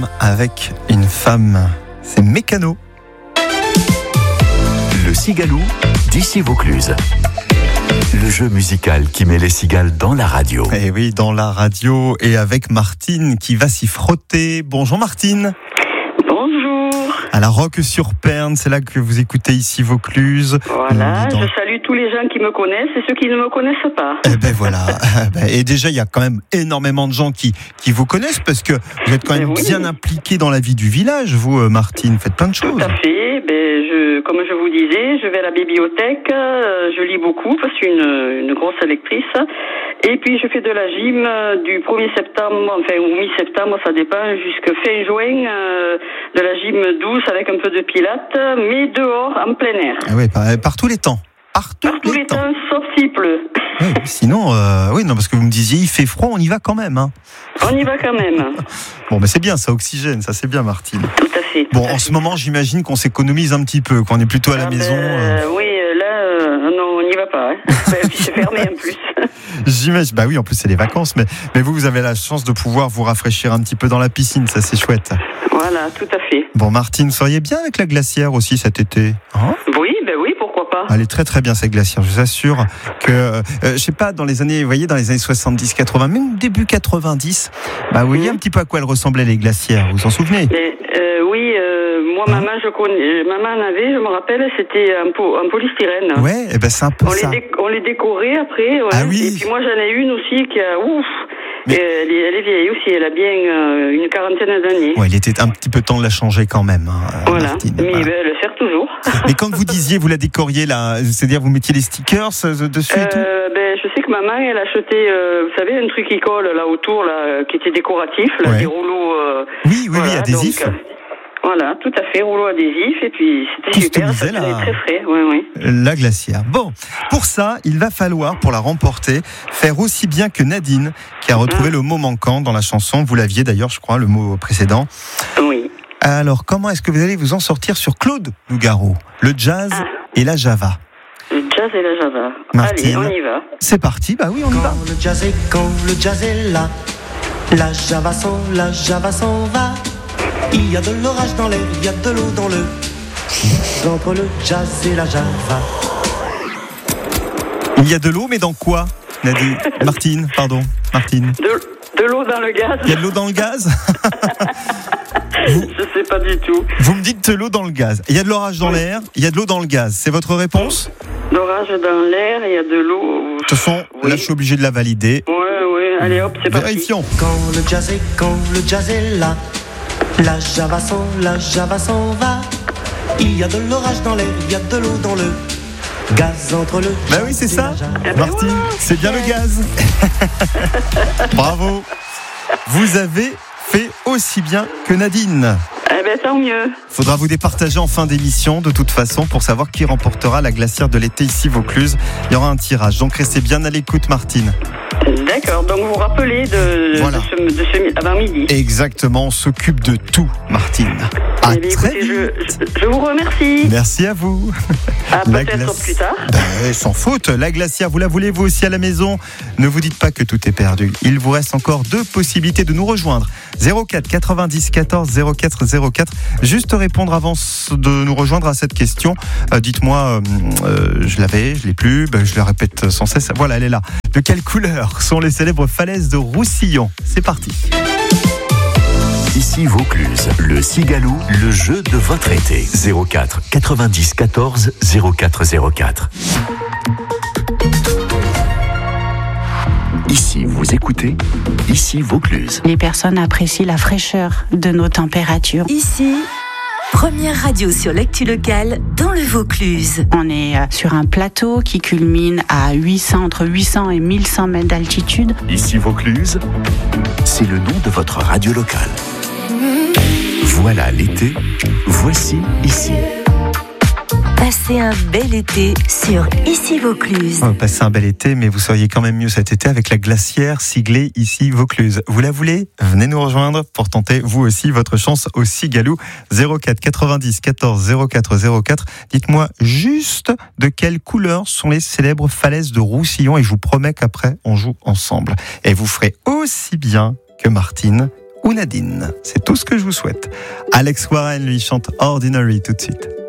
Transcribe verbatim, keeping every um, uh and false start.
Avec une femme, c'est Mécano. Le Cigalou d'ici Vaucluse. Le jeu musical qui met les cigales dans la radio. Et oui, dans la radio et avec Martine qui va s'y frotter. Bonjour Martine. Bonjour. À la Roque-sur-Perne, c'est là que vous écoutez ici Vaucluse. Voilà, dans... je salue tous les gens qui me connaissent et ceux qui ne me connaissent pas. Eh ben voilà. Et déjà, il y a quand même énormément de gens qui, qui vous connaissent parce que vous êtes quand même oui. bien impliquée dans la vie du village, vous Martine, faites plein de choses. Tout à fait. Ben, je, comme je vous disais, je vais à la bibliothèque, je lis beaucoup parce que je suis une, une grosse lectrice. Et puis je fais de la gym du premier septembre, enfin ou mi-septembre, ça dépend, jusqu'à fin juin, euh, de la gym douce avec un peu de pilates, mais dehors, en plein air. Ah oui, par, par tous les temps. Par tous, par tous les, les temps. temps, sauf s'il pleut. Oui, sinon, euh, oui, non, parce que vous me disiez, il fait froid, on y va quand même. Hein. On y va quand même. Bon, mais c'est bien, ça oxygène, ça c'est bien, Martine. Tout à fait. Tout bon, à en fait. ce moment, j'imagine qu'on s'économise un petit peu, qu'on est plutôt à la ah maison. Ben, euh... Oui, là, euh, non, on n'y va pas. Hein. Et puis c'est fermé en plus. J'imagine, bah oui, en plus c'est les vacances, mais, mais vous, vous avez la chance de pouvoir vous rafraîchir un petit peu dans la piscine, ça c'est chouette. Voilà, tout à fait. Bon, Martine, vous seriez bien avec la glacière aussi cet été, hein? Oui, ben oui, pourquoi pas. Elle est très très bien cette glacière, je vous assure que, euh, je sais pas, dans les années, vous voyez, dans les années soixante-dix quatre-vingts, même début quatre-vingt-dix, bah vous voyez un petit peu à quoi elles ressemblaient les glacières, vous vous en souvenez? Mais, euh, oui, euh, moi, Hein? maman, je connais, maman en avait, je me rappelle, c'était en, po, en polystyrène. Ouais, et ben c'est un peu on ça. Les dé, on les décorait après, ouais. Ah oui. Et puis moi, j'en ai une aussi qui a, ouf, Mais... elle, est, elle est vieille aussi, elle a bien euh, une quarantaine d'années. Ouais, il était un petit peu temps de la changer quand même, hein, voilà, Martine. mais Voilà. ben, elle le sert toujours. Mais quand vous disiez, vous la décoriez là, c'est-à-dire vous mettiez les stickers euh, dessus et tout? Euh, ben, je sais que maman, elle achetait, euh, vous savez, un truc qui colle là autour, là, qui était décoratif, là, Ouais. des rouleaux. Euh, Oui, oui, voilà, oui, adhésif. donc, euh, voilà, tout à fait, rouleau adhésif, et puis c'était super, ça Customisé, là. faisait très frais, oui, oui. La glacière. Bon, pour ça, il va falloir, pour la remporter, faire aussi bien que Nadine, qui a retrouvé Ah. le mot manquant dans la chanson. Vous l'aviez d'ailleurs, je crois, le mot précédent. Oui. Alors, comment est-ce que vous allez vous en sortir sur Claude Nougaro, le jazz Ah. et la java? Le jazz et la java. Martine. Allez, on y va. C'est parti, bah oui, on y va. Quand le jazz est, quand le jazz est là, la java s'en, la java s'en va. Il y a de l'orage dans l'air, il y a de l'eau dans le. Entre le jazz et la java. Il y a de l'eau, mais dans quoi, Nadine? Martine, pardon, Martine. De, de l'eau dans le gaz. Il y a de l'eau dans le gaz? vous, Je sais pas du tout. vous me dites de l'eau dans le gaz. Il y a de l'orage dans Oui. l'air, il y a de l'eau dans le gaz. C'est votre réponse? L'orage dans l'air, il y a de l'eau. De toute façon, Oui. là, je suis obligé de la valider. Ouais, ouais, allez hop, c'est parti. Vérifions. Quand le jazz est, quand le jazz est là, la java s'en, la java s'en va. Il y a de l'orage dans l'air, il y a de l'eau dans le gaz entre le. Bah oui, c'est jazz et ça. la java. Eh ben Martine, voilà. c'est bien le gaz. Bravo. Vous avez fait aussi bien que Nadine. Eh ben, tant mieux. Faudra vous départager en fin d'émission, de toute façon, pour savoir qui remportera la glacière de l'été ici Vaucluse. Il y aura un tirage, donc restez bien à l'écoute, Martine. D'accord, donc vous rappelez de, Voilà. de ce, de ce avant midi. Exactement, on s'occupe de tout, Martine. À Eh bien, très écoutez, je, vite. je, je vous remercie. Merci à vous. À La peut-être glace- plus tard. Ben, sans faute, la glacière, vous la voulez vous aussi à la maison? Ne vous dites pas que tout est perdu. Il vous reste encore deux possibilités de nous rejoindre. zéro quatre quatre-vingt-dix quatorze zéro quatre zéro quatre. Juste répondre avant de nous rejoindre à cette question. Euh, dites-moi, euh, euh, je l'avais, je l'ai plus, ben, je la répète sans cesse. Voilà, elle est là. De quelle couleur sont les célèbres falaises de Roussillon? C'est parti. Ici Vaucluse, le Cigalou, le jeu de votre été. zéro quatre quatre-vingt-dix quatorze zéro quatre zéro quatre. Ici vous écoutez, ici Vaucluse. Les personnes apprécient la fraîcheur de nos températures. Ici, première radio sur l'actu locale dans le Vaucluse. On est euh, sur un plateau qui culmine à huit cents, entre huit cents et mille cent mètres d'altitude. Ici Vaucluse, c'est le nom de votre radio locale. Voilà l'été, voici ici. Passez un bel été sur Ici Vaucluse. On va passer un bel été, mais vous seriez quand même mieux cet été avec la glacière siglée ici Vaucluse. Vous la voulez? Venez nous rejoindre pour tenter vous aussi votre chance au Cigalou. zéro quatre quatre-vingt-dix quatorze zéro quatre zéro quatre. Dites-moi juste de quelle couleur sont les célèbres falaises de Roussillon et je vous promets qu'après on joue ensemble. Et vous ferez aussi bien que Martine ou Nadine. C'est tout ce que je vous souhaite. Alex Warren lui chante Ordinary tout de suite.